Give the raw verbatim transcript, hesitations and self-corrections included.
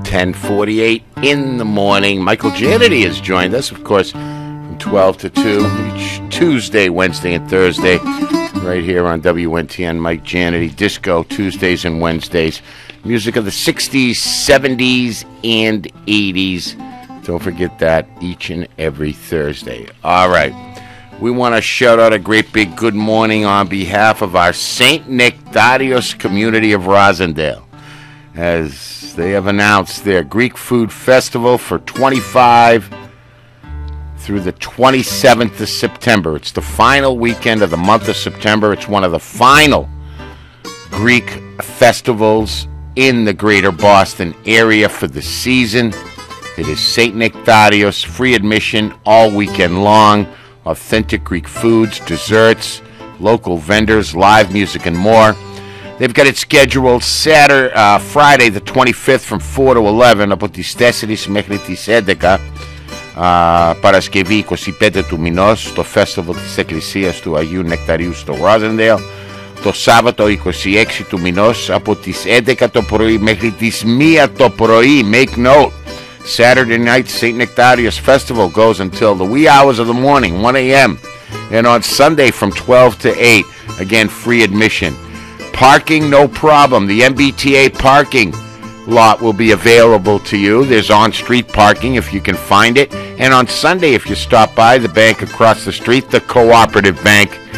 ten forty-eight in the morning. Michael Jannetty has joined us, of course, from twelve to two, each Tuesday, Wednesday, and Thursday, right here on W N T N. Mike Jannetty, Disco, Tuesdays and Wednesdays. Music of the sixties, seventies, and eighties. Don't forget that each and every Thursday. All right. We want to shout out a great big good morning on behalf of our Saint Nectarios community of Rosendale, as they have announced their Greek Food Festival for twenty-five through the twenty-seventh of September. It's the final weekend of the month of September. It's one of the final Greek festivals in the greater Boston area for the season. It is Saint Nectarios, free admission all weekend long. Authentic Greek foods, desserts, local vendors, live music, and more. They've got it scheduled Saturday, uh, Friday the twenty-fifth from four to eleven από τις τέσσερις μέχρι τις έντεκα, uh, Παρασκευή είκοσι πέντε του μηνός, στο Festival της Εκκλησίας του Αγίου Νεκταρίου στο Rosendale. Το Σάββατο είκοσι έξι του μηνός από τις έντεκα το πρωί μέχρι τις μία το πρωί. Make note. Saturday night Saint Nectarios Festival goes until the wee hours of the morning, one a.m. And on Sunday from twelve to eight, again, free admission. Parking, no problem. The M B T A parking lot will be available to you. There's on-street parking if you can find it. And on Sunday, if you stop by the bank across the street, the Cooperative Bank,